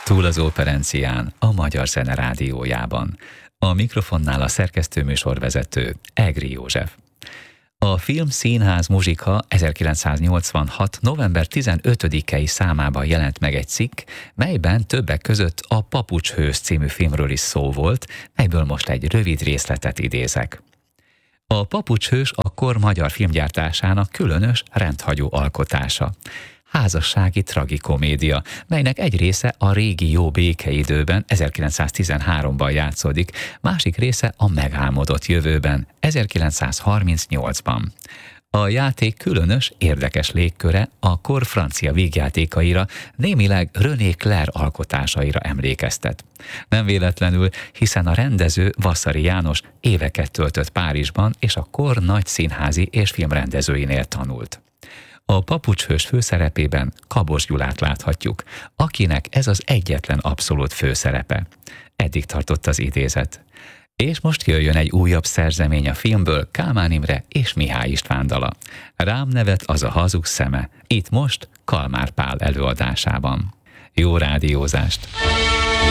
Túl az operencián, a Magyar Zene Rádiójában. A mikrofonnál a szerkesztőműsorvezető Egri József. A Film, Színház, Muzsika 1986. november 15-i számában jelent meg egy cikk, melyben többek között a Papucshős című filmről is szó volt, melyből most egy rövid részletet idézek. A Papucshős a kor magyar filmgyártásának különös, rendhagyó alkotása. Házassági tragikomédia, melynek egy része a régi jó békeidőben 1913-ban játszódik, másik része a megálmodott jövőben 1938-ban. A játék különös, érdekes légköre a kor francia vígjátékaira, némileg René Clair alkotásaira emlékeztet. Nem véletlenül, hiszen a rendező Vasszari János éveket töltött Párizsban, és a kor nagy színházi és filmrendezőinél tanult. A Papucshős főszerepében Kabos Gyulát láthatjuk, akinek ez az egyetlen abszolút főszerepe. Eddig tartott az idézet. És most jöjjön egy újabb szerzemény a filmből, Kálmán Imre és Mihály István dala. Rám nevet az a hazug szeme, itt most Kalmár Pál előadásában. Jó rádiózást!